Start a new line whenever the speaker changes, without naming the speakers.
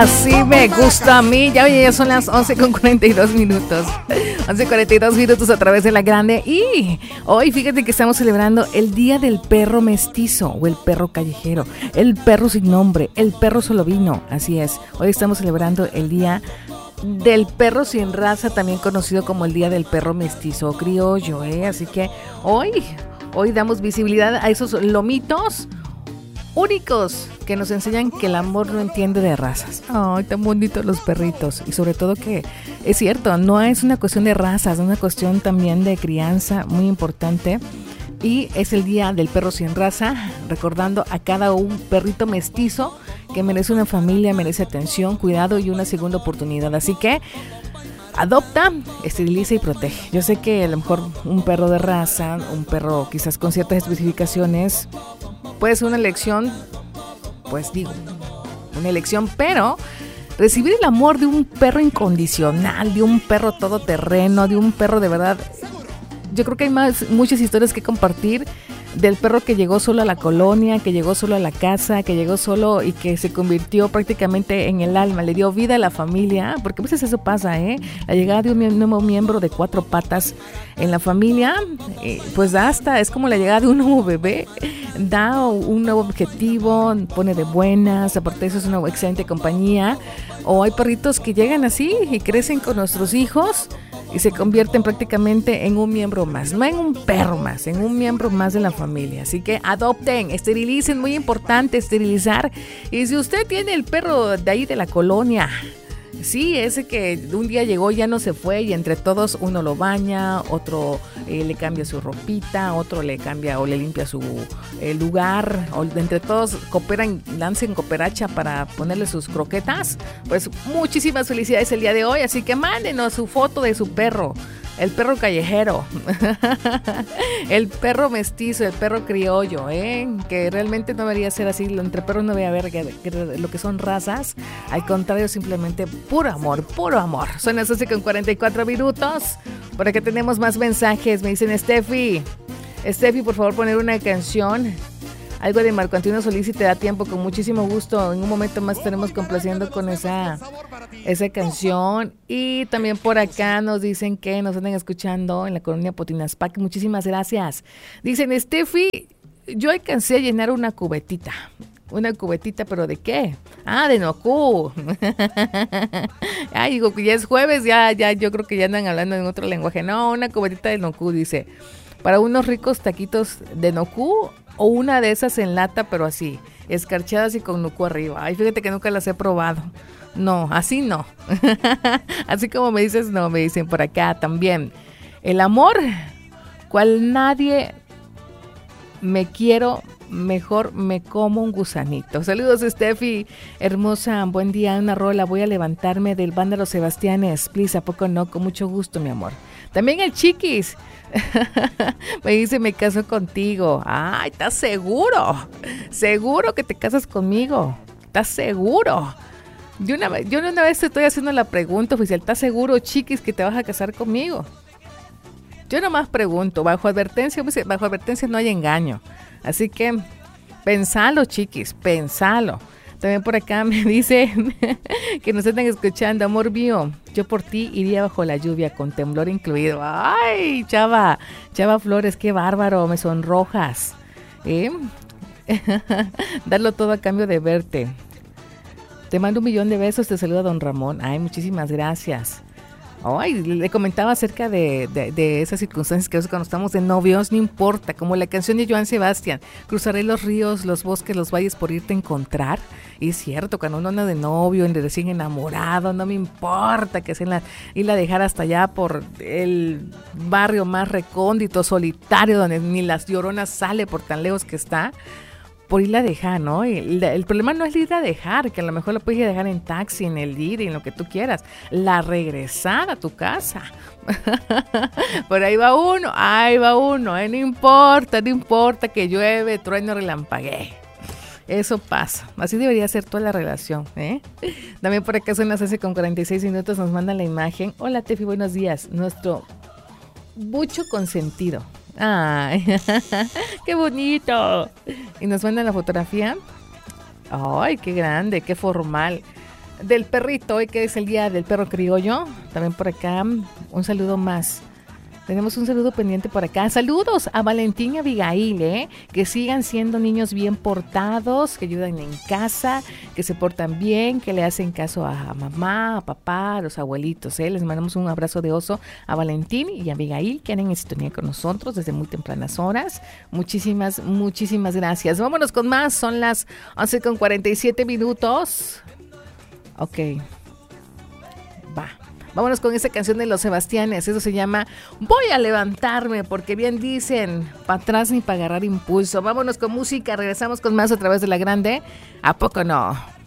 Así me gusta a mí. Ya son las 11:42. 11:42 a través de la grande. Y hoy fíjate que estamos celebrando el Día del Perro Mestizo o el perro callejero, el perro sin nombre, el perro solovino. Así es. Hoy estamos celebrando el Día del Perro sin Raza, también conocido como el Día del Perro Mestizo o Criollo. Así que hoy damos visibilidad a esos lomitos únicos que nos enseñan que el amor no entiende de razas. Ay, tan bonitos los perritos. Y sobre todo que es cierto, no es una cuestión de razas, es una cuestión también de crianza muy importante. Y es el Día del Perro sin Raza, recordando a cada un perrito mestizo que merece una familia, merece atención, cuidado y una segunda oportunidad. Así que adopta, esteriliza y protege. Yo sé que a lo mejor un perro de raza, un perro quizás con ciertas especificaciones, puede ser una elección, una elección, pero recibir el amor de un perro incondicional, de un perro todoterreno, de un perro de verdad, yo creo que hay muchas historias que compartir del perro que llegó solo a la colonia, que llegó solo a la casa, que llegó solo y que se convirtió prácticamente en el alma, le dio vida a la familia, porque a veces eso pasa, la llegada de un nuevo miembro de 4 patas en la familia, pues es como la llegada de un nuevo bebé, da un nuevo objetivo, pone de buenas, aparte de eso es una excelente compañía. O hay perritos que llegan así y crecen con nuestros hijos y se convierten prácticamente en un miembro más, no en un perro más, en un miembro más de la familia. Así que adopten, esterilicen, muy importante esterilizar. Y si usted tiene el perro de ahí de la colonia, sí, ese que un día llegó y ya no se fue, y entre todos uno lo baña, otro le cambia su ropita, otro le cambia o le limpia su lugar, o entre todos cooperan, lancen cooperacha para ponerle sus croquetas, pues muchísimas felicidades el día de hoy. Así que mándenos su foto de su perro, el perro callejero, el perro mestizo, el perro criollo, que realmente no debería ser así. Entre perros no debe haber lo que son razas, al contrario, simplemente puro amor, puro amor. Son las 11:44. Por acá tenemos más mensajes. Me dicen, Steffi, por favor, poner una canción, algo de Marco Antonio Solís, si te da tiempo, con muchísimo gusto. En un momento más estaremos complaciendo con esa canción. Y también por acá nos dicen que nos andan escuchando en la colonia Potinaspac. Muchísimas gracias. Dicen, Steffi, yo alcancé a llenar una cubetita. Una cubetita, ¿pero de qué? De Nocú. Digo que ya es jueves, ya, yo creo que ya andan hablando en otro lenguaje. No, una cubetita de Nocú, dice, para unos ricos taquitos de Nocú, o una de esas en lata, pero así, escarchadas y con Nocú arriba. Ay, fíjate que nunca las he probado. No, así no. Así como me dices, no, me dicen por acá también. El amor, cual nadie me quiero, mejor me como un gusanito. Saludos, Steffi, hermosa, buen día, una rola, voy a levantarme del Vándalo Sebastianes, please, ¿a poco no? Con mucho gusto, mi amor. También el Chiquis me dice, me caso contigo. Ay, ¿estás seguro? ¿Seguro que te casas conmigo? ¿Estás seguro? Yo una vez te estoy haciendo la pregunta oficial, ¿estás seguro, Chiquis, que te vas a casar conmigo? Yo nomás pregunto, bajo advertencia no hay engaño. Así que pensalo, Chiquis, pensalo. También por acá me dice que nos están escuchando, amor mío, yo por ti iría bajo la lluvia con temblor incluido. Ay, Chava Flores, qué bárbaro, me sonrojas. Darlo todo a cambio de verte. Te mando 1,000,000 de besos, te saluda don Ramón. Ay, muchísimas gracias. Ay, le comentaba acerca de esas circunstancias que a veces cuando estamos de novios, no importa, como la canción de Joan Sebastián, cruzaré los ríos, los bosques, los valles por irte a encontrar. Y es cierto, cuando uno anda de novio, recién enamorado, no me importa que sea irla a dejar hasta allá por el barrio más recóndito, solitario, donde ni las lloronas sale por tan lejos que está, por irla a dejar, ¿no? Y el problema no es ir a dejar, que a lo mejor la puedes ir a dejar en taxi, en el ir, en lo que tú quieras. La regresar a tu casa. Por ahí va uno, no importa que llueve, trueno, relampaguee. Eso pasa, así debería ser toda la relación, También por acá son las 11:46, nos mandan la imagen. Hola, Tefi, buenos días. Nuestro bucho consentido. ¡Ay! ¡Qué bonito! Y nos mandan la fotografía. ¡Ay, qué grande, qué formal! del perrito, hoy que es el día del perro criollo. También por acá, un saludo más. Tenemos un saludo pendiente por acá. Saludos a Valentín y Abigail, que sigan siendo niños bien portados, que ayudan en casa, que se portan bien, que le hacen caso a mamá, a papá, a los abuelitos. Les mandamos un abrazo de oso a Valentín y a Abigail, que andan en sintonía con nosotros desde muy tempranas horas. Muchísimas gracias. Vámonos con más. Son las 11:47. Ok. Va. Vámonos con esa canción de los Sebastianes. Eso se llama Voy a levantarme, porque bien dicen, para atrás ni para agarrar impulso. Vámonos con música. Regresamos con más a través de La Grande. ¿A poco no?